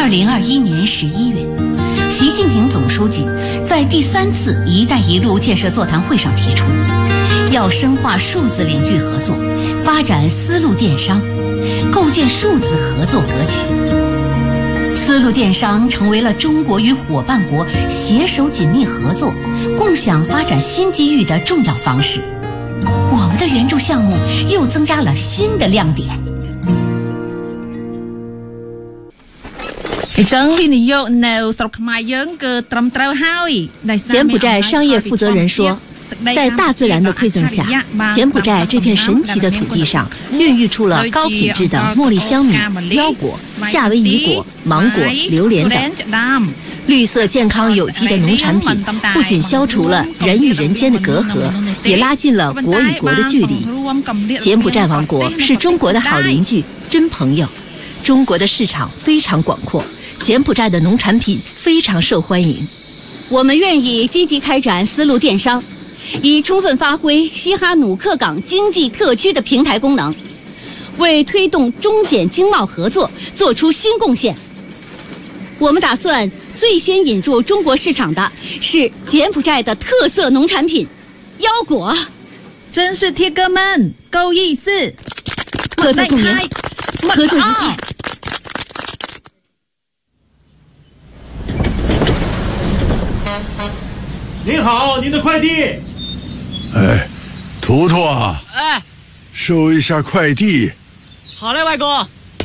2021年11月，习近平总书记在第3次“一带一路”建设座谈会上提出，要深化数字领域合作，发展丝路电商，构建数字合作格局。丝路电商成为了中国与伙伴国携手紧密合作、共享发展新机遇的重要方式。我们的援助项目又增加了新的亮点。 柬埔寨商业负责人说，在大自然的馈赠下，柬埔寨这片神奇的土地上孕育出了高品质的茉莉香米、腰果、夏威夷果、芒果、榴莲等。绿色健康有机的农产品不仅消除了人与人间的隔阂，也拉近了国与国的距离。柬埔寨王国是中国的好邻居、真朋友。中国的市场非常广阔，柬埔寨的农产品非常受欢迎。 我们愿意积极开展丝路电商，以充分发挥西哈努克港经济特区的平台功能，为推动中柬经贸合作做出新贡献。我们打算最先引入中国市场的是柬埔寨的特色农产品腰果。 真是铁哥们够意思， 特色重点，合作愉快。 您好，您的快递。 哎，图图啊， 哎， 收一下快递。 好嘞，外公。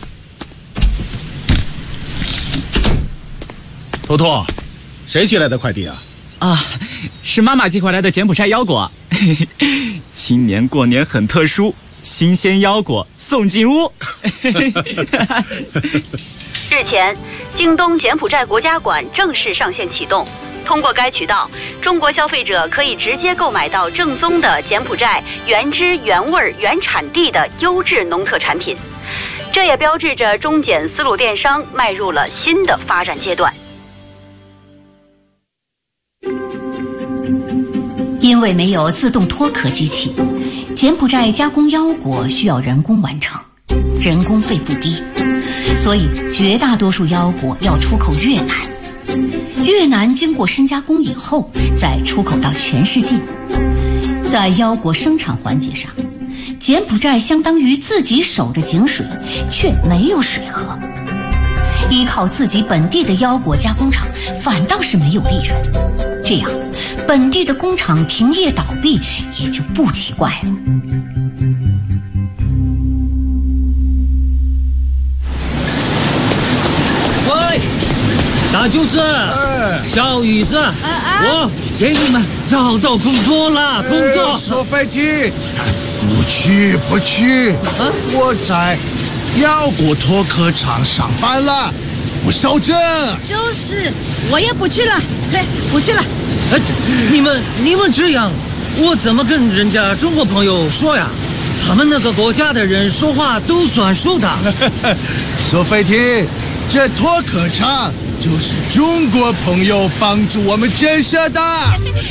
图图，谁寄来的快递啊？ 啊，是妈妈寄回来的柬埔寨腰果。今年过年很特殊，新鲜腰果送进屋。 日前，京东柬埔寨国家馆正式上线启动。通过该渠道，中国消费者可以直接购买到正宗的柬埔寨原汁原味原产地的优质农特产品，这也标志着中柬丝路电商迈入了新的发展阶段。因为没有自动脱壳机器，柬埔寨加工腰果需要人工完成，人工费不低，所以绝大多数腰果要出口越南。越南经过深加工以后，再出口到全世界。在腰果生产环节上，柬埔寨相当于自己守着井水，却没有水喝。依靠自己本地的腰果加工厂，反倒是没有利润。这样，本地的工厂停业倒闭也就不奇怪了。 喂，大舅子，小雨子，我给你们找到工作了，工作。 收飞机，不去，我在腰果脱壳厂上班了，我守着。 就是，我也不去了，嘿，不去了。 你们这样，我怎么跟人家中国朋友说呀？他们那个国家的人说话都算数的。 收飞机，这脱壳厂就是中国朋友帮助我们建设的。